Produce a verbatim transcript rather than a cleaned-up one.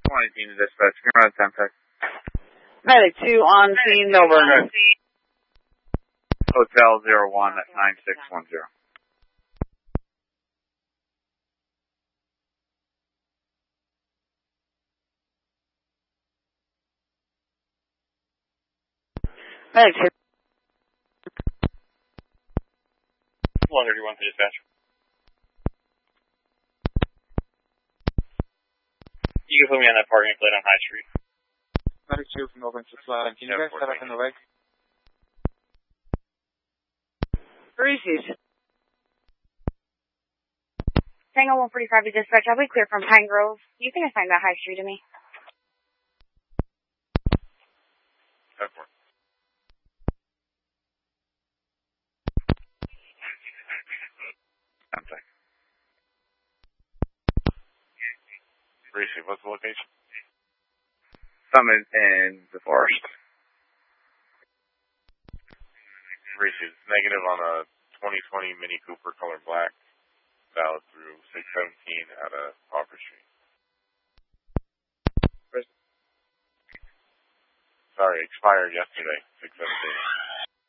twenty to dispatch. Come on, ten tech. Medic two on scene, Melbourne. Hotel zero one at nine six one zero. Medic two. one thirty-one to dispatch. You can put me on that parking plate on High Street. Medic two from Melbourne to Flat. Can you guys set up in the leg? Reese's. Tango one forty-five to dispatch. I'll be clear from Pine Grove. You can assign that High Street to me. ten four. ten tech. Reese, what's the location? Summit in the forest. Reese, negative on a twenty twenty Mini Cooper color black, valid through six seventeen at a Hopper Street. Sorry, expired yesterday, six seventeen.